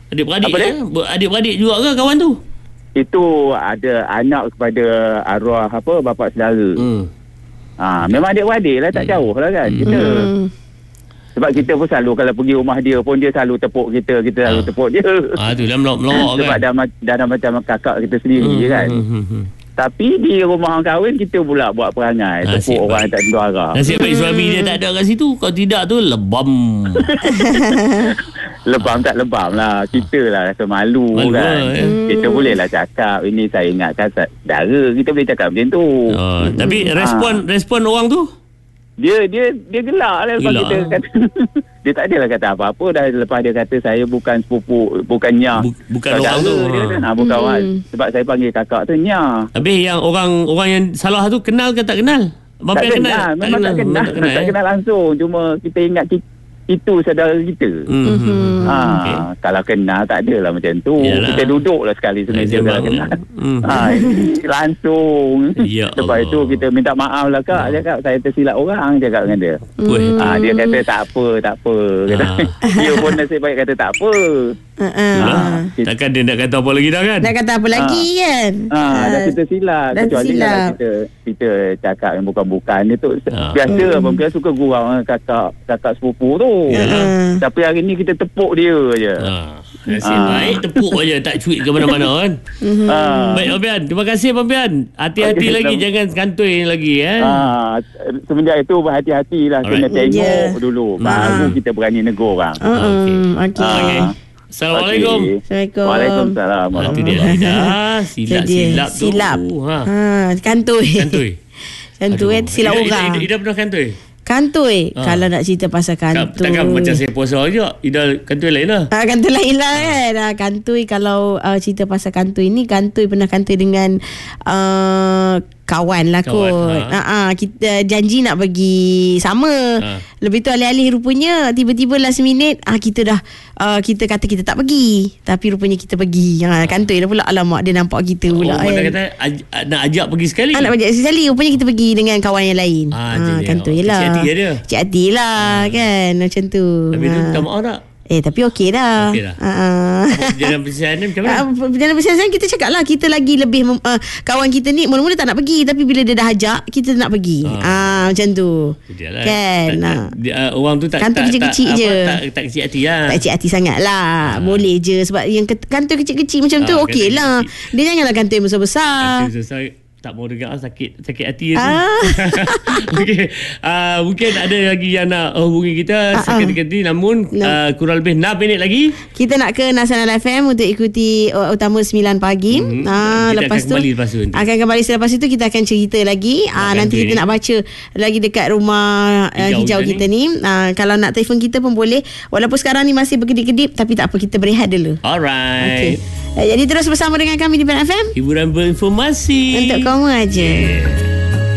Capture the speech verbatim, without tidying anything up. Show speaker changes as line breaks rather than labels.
Adik-beradik
Apa dia?
eh? Adik-beradik juga ke kawan tu?
Itu ada anak kepada arwah apa bapa saudara.
Hmm.
Ha, memang adik-beradik lah, tak
Hmm.
jauh lah kan.
Hmm.
Kita
Hmm.
sebab kita pun selalu kalau pergi rumah dia pun dia selalu tepuk kita, kita selalu
Ah.
tepuk dia.
Ah tu dah melawak
Sebab
kan.
dah, ma- dah, dah macam kakak kita sendiri
Hmm,
kan.
hmm, hmm, hmm.
Tapi di rumah orang kahwin kita pula buat perangai
Nasib
tepuk orang
baik.
yang tak tentu arah.
Nasib baik suami dia tak ada kat situ. Kalau tidak tu lebam.
Lebam tak lebam lah. Kita lah rasa malu,
Malu
kan.
lah, eh.
Kita boleh lah cakap. Ini saya ingatkan saudara. Kita boleh cakap macam tu.
Oh, tapi respon respon orang tu?
Dia dia dia gelak lah lepas
Gelak,
kita
ah.
kata. Dia tak adalah kata apa-apa dah lepas dia kata saya bukan sepupu, bukan nyah.
Bu- bukan
saudara.
orang tu.
Dia kata,
Ha.
nah, bukan
Hmm.
orang. Sebab saya panggil kakak tu nyah.
Habis yang orang orang yang salah tu kenal ke tak kenal?
Tak
Bapil
kenal, memang tak kenal.
Memang
Tak kenal, tak kenal langsung. Cuma kita ingat kita, itu saudara kita.
Hmm. hmm.
Ha,
Okey.
kalau kenal tak adalah macam tu.
Yalah.
Kita duduk lah sekali semeja kalau kenal.
Hmm.
Ha, langsung.
Ya
Lepas
Allah.
itu kita minta maaf lah kak. Cakap saya tersilap orang, cakap dengan dia.
Weh.
Ha, dia kata tak apa, tak apa. Kata.
Ah.
Dia pun nasib baik kata tak apa.
Uh-uh.
Itulah. Takkan dia nak kata apa lagi dah kan?
Nak kata apa lagi kan?
Ha, dah kita silap.
dah
Kecuali
silap.
kalau kita kita cakap yang bukan-bukan. Dia tu
Ah.
biasa
Hmm.
abang Pia suka gurau dengan kakak kakak sepupu tu.
Yalah.
Uh.
Tapi hari ni kita tepuk dia je.
Ha. Nasib
Ah.
baik tepuk aja tak cuit ke mana-mana kan.
Ha.
Baik Abang Pian, terima kasih Abang Pian. Hati-hati
Okey,
lagi
sama.
jangan kantoi lagi eh.
Ha, semenjak itu berhati-hatilah. Kena
Alright.
tengok
Yeah.
dulu.
Hmm.
Baru kita berani negur orang.
Uh-uh. Okey.
Ah.
Okey. Assalamualaikum.
Okey.
Assalamualaikum.
Waalaikumsalam.
Ha, tu dia dah silap-silap tu.
Silap.
Ha.
Ha, kantoi.
Kantoi.
Kantoi eh,
Aduh.
silap
Ida,
orang.
Ida, Ida, Ida pernah kantoi?
Kantoi.
Ha.
Kalau nak cerita pasal
Tak,
kantoi.
takkan macam saya puasa je. Ida kantoi lain lah.
Ah, kantoi lain lah kan. Ah, kantoi kalau uh, cerita pasal kantoi ni, kantoi pernah kantoi dengan uh, kawan lah kot.
Kawan, ha.
Ah, ah, kita janji nak pergi sama.
Ha.
Lebih tu alih-alih rupanya tiba-tiba last minute ah kita dah uh, kita kata kita tak pergi. Tapi rupanya kita pergi. Ha, kantoi dah pula. Alamak, dia nampak kita
Oh,
pula.
mana
kan.
kata aj- nak ajak pergi sekali.
Ah, nak bajak sekali. Rupanya kita pergi dengan kawan yang lain.
Ah,
Ah,
jadi,
kantoi
oh,
lah.
kecil hati dia.
Cik hati lah kan. Macam tu.
Tapi tu
Ah.
minta maaf tak?
Eh tapi okey dah.
Okey dah.
Ah, ah.
Perjalanan persiapan ni macam mana?
Ah, Dalam persiapan kita cakap lah, kita lagi lebih mem, uh, kawan kita ni mula-mula tak nak pergi, tapi bila dia dah ajak kita nak pergi.
Ah.
Ah, macam tu.
Dia lah.
Kan.
Tak,
Ah.
tak, dia, uh, orang tu tak
Kantoi
tak,
kecil-kecil
tak,
je.
Apa, tak, tak kecil hati lah.
Tak kecil hati sangat lah. Boleh je. Sebab yang ke- kantoi kecil-kecil macam tu
Ah,
okey
kantoi
lah.
kecil.
Dia janganlah kantoi besar-besar.
Kantoi selesai tak mau dengar sakit sakit hati je tu.
Ah.
Okey. Uh, mungkin ada lagi yang nak hubungi kita
Ah,
sekali-kali namun
No.
uh, kurang lebih enam minit lagi.
Kita nak ke Nasional F M untuk ikuti uh, utama sembilan pagi.
Mhm.
Ah,
Kita
lepas
akan
tu
kembali lepas tu nanti.
akan kembali selepas itu kita akan cerita lagi. Ah,
Akan
nanti
tu
kita
ni.
nak baca lagi dekat rumah uh,
Hijau
hijau,
kita
kita ni. Ah, kalau nak telefon kita pun boleh. Walaupun sekarang ni masih berkedip-kedip, tapi tak apa, kita berehat dulu.
Alright.
Okey. Eh, jadi terus bersama dengan kami di Ban F M
Hiburan berinformasi.
untuk kamu aja.
Yeah.